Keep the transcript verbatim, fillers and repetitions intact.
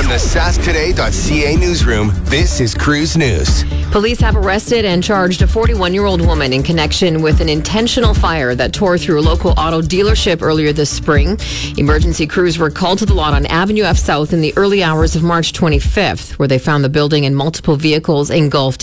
From the sask today dot c a newsroom, this is Cruise News. Police have arrested and charged a forty-one-year-old woman in connection with an intentional fire that tore through a local auto dealership earlier this spring. Emergency crews were called to the lot on Avenue F South in the early hours of March twenty-fifth, where they found the building and multiple vehicles engulfed